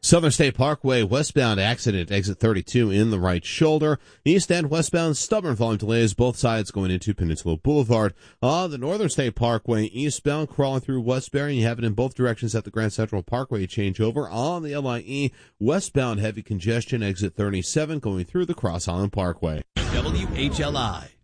Southern State Parkway westbound accident, exit 32 in the right shoulder. East and westbound stubborn volume delays, both sides going into Peninsula Boulevard. The Northern State Parkway eastbound crawling through Westbury. You have it in both directions at the Grand Central Parkway changeover. On the LIE, westbound heavy congestion, exit 37 going through the Cross Island Parkway. WHLI.